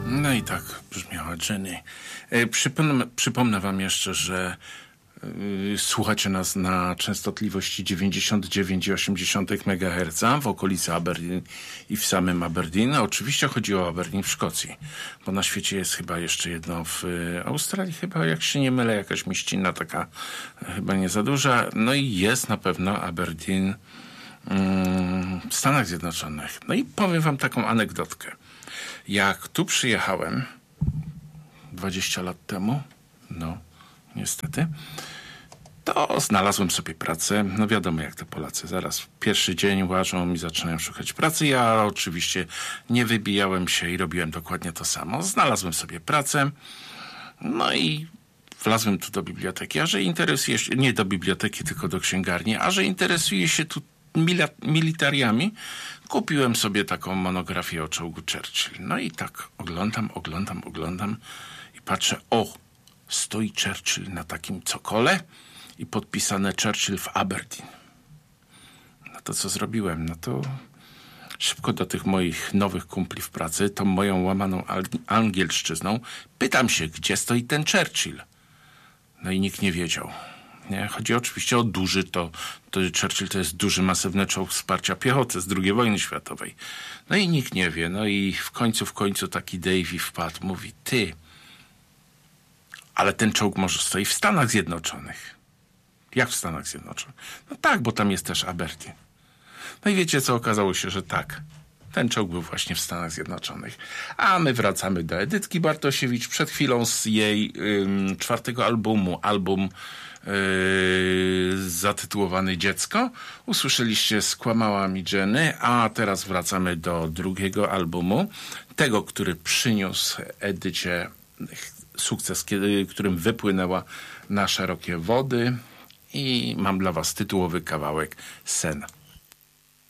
No i tak brzmiała Jenny. Przypomnę wam jeszcze, że słuchacie nas na częstotliwości 99,8 MHz w okolicy Aberdeen i w samym Aberdeen. Oczywiście chodzi o Aberdeen w Szkocji, bo na świecie jest chyba jeszcze jedno w Australii, chyba jak się nie mylę, jakaś mieścina taka chyba nie za duża. No i jest na pewno Aberdeen w Stanach Zjednoczonych. No i powiem wam taką anegdotkę. Jak tu przyjechałem 20 lat temu, no niestety, to znalazłem sobie pracę. No wiadomo, jak to Polacy. Zaraz pierwszy dzień łażą i zaczynają szukać pracy. Ja oczywiście nie wybijałem się i robiłem dokładnie to samo. Znalazłem sobie pracę. No i wlazłem tu do biblioteki. A że interesuje się, nie do biblioteki, tylko do księgarni, a że interesuje się tu militariami, kupiłem sobie taką monografię o czołgu Churchill. No i tak oglądam i patrzę, stoi Churchill na takim cokole i podpisane Churchill w Aberdeen. No to co zrobiłem? No to szybko do tych moich nowych kumpli w pracy, tą moją łamaną angielszczyzną, pytam się, gdzie stoi ten Churchill. No i nikt nie wiedział. Nie? Chodzi oczywiście o duży, to Churchill to jest duży, masywny czołg wsparcia piechoty z II wojny światowej. No i nikt nie wie. No i w końcu taki Davy wpadł, mówi, ty, ale ten czołg może stoi w Stanach Zjednoczonych. Jak w Stanach Zjednoczonych? No tak, bo tam jest też Aberdeen. No i wiecie co, okazało się, że tak. Ten czołg był właśnie w Stanach Zjednoczonych. A my wracamy do Edytki Bartosiewicz. Przed chwilą z jej czwartego album zatytułowany Dziecko. Usłyszeliście Skłamała mi Jenny, a teraz wracamy do drugiego albumu. Tego, który przyniósł Edycie sukces, którym wypłynęła na szerokie wody. I mam dla was tytułowy kawałek Sen.